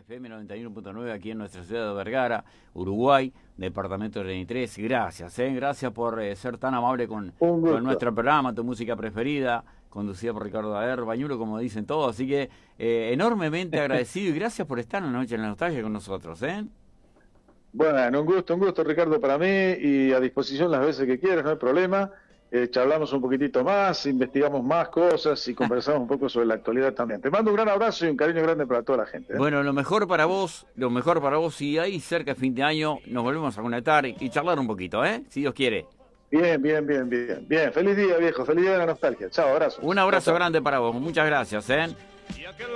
FM 91.9 aquí en nuestra ciudad de Vergara, Uruguay, departamento de 33. Gracias, gracias por ser tan amable con nuestro programa, tu música preferida, conducida por Ricardo Daer, Bañulo, como dicen todos. Así que enormemente agradecido y gracias por estar en la noche en la nostalgia con nosotros. Bueno, un gusto, Ricardo, para mí, y a disposición las veces que quieras, no hay problema. Charlamos un poquitito más, investigamos más cosas y conversamos un poco sobre la actualidad también. Te mando un gran abrazo y un cariño grande para toda la gente. Bueno, lo mejor para vos, y ahí cerca de fin de año nos volvemos a conectar y charlar un poquito, si Dios quiere. Bien. Feliz día, viejo, feliz día de la nostalgia. Chao, abrazo. Un abrazo grande para vos, muchas gracias,